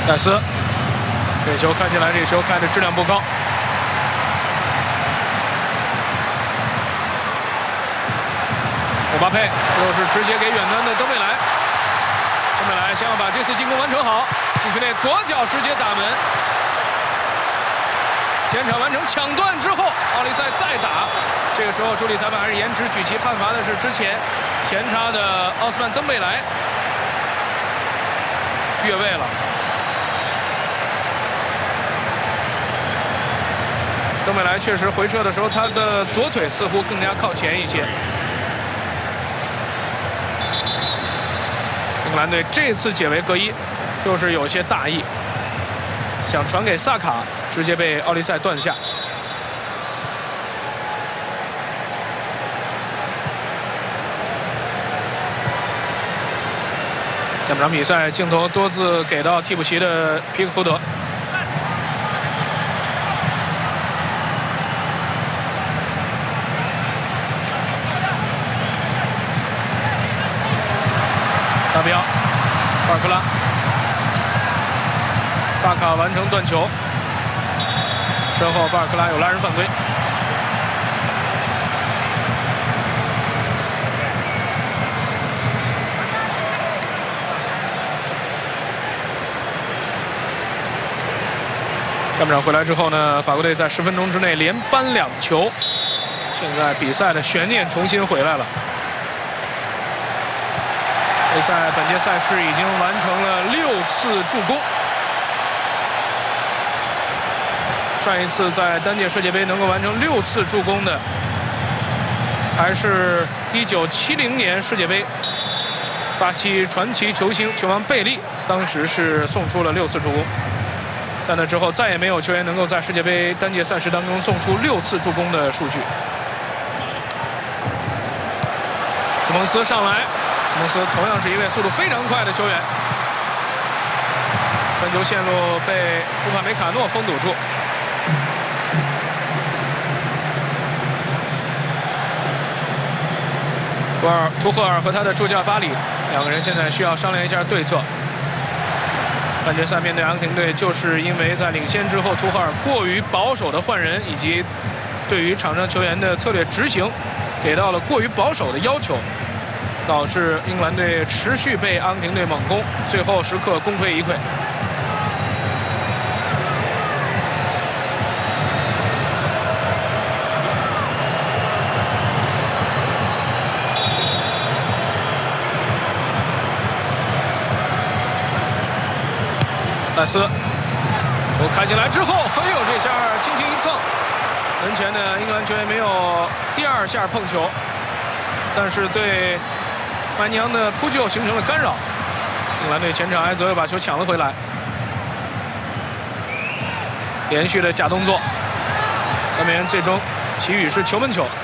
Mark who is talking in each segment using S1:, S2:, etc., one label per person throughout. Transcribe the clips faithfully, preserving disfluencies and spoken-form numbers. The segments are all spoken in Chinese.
S1: 戴斯，这球看起来这球看着质量不高。姆巴佩又是直接给远端的登贝莱，登贝莱先要把这次进攻完成好，禁区内左脚直接打门，前场完成抢断之后，奥利赛再打。这个时候，助理裁判还是延迟举旗，判罚的是之前前插的奥斯曼登贝莱越位了。登贝莱确实回撤的时候，他的左腿似乎更加靠前一些。英格兰队这次解围隔一，又是有些大意，想传给萨卡，直接被奥利赛断下。下半场比赛镜头多次给到替补席的皮克福德。达比奥，巴尔克拉，萨卡完成断球，身后巴尔克拉有拉人犯规。下半场回来之后呢，法国队在十分钟之内连扳两球，现在比赛的悬念重新回来了。比赛本届赛事已经完成了六次助攻，上一次在单届世界杯能够完成六次助攻的，还是一九七零年世界杯，巴西传奇球星球王贝利，当时是送出了六次助攻。在那之后，再也没有球员能够在世界杯单届赛事当中送出六次助攻的数据。斯蒙斯上来。斯蒙斯同样是一位速度非常快的球员，传球线路被乌帕梅卡诺封堵住。图尔图赫尔和他的助教巴里两个人现在需要商量一下对策。半决赛面对阿根廷队，就是因为在领先之后，图赫尔过于保守的换人，以及对于场上球员的策略执行给到了过于保守的要求。导致英格兰队持续被阿根廷队猛攻，最后时刻功亏一篑。赖斯，球开进来之后，哎呦，这下轻轻一蹭，门前的英格兰球员没有第二下碰球，但是对曼尼昂的扑救形成了干扰，英格兰队前场埃泽又把球抢了回来，连续的假动作，这边最终其余是球门球。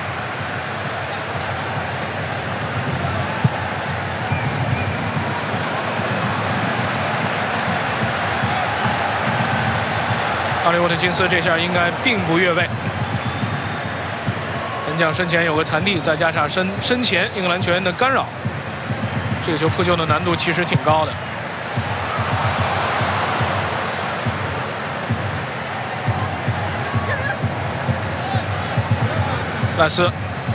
S1: 奥利沃特金斯这下应该并不越位。门将身前有个弹地，再加上身身前英格兰球员的干扰，这个球扑救的难度其实挺高的。赖斯，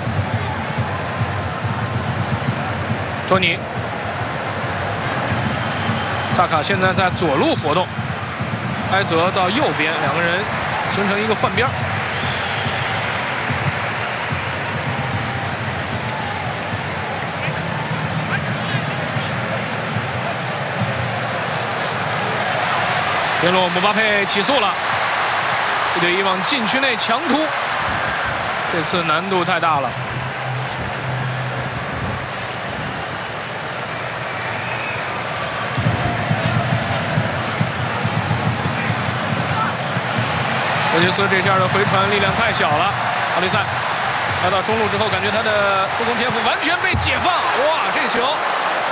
S1: 托尼，萨卡现在在左路活动，埃泽到右边，两个人形成一个换边。边路姆巴佩起速了，一对一往禁区内强突，这次难度太大了。罗杰斯这下的回传力量太小了，奥利赛来到中路之后，感觉他的助攻天赋完全被解放，哇，这球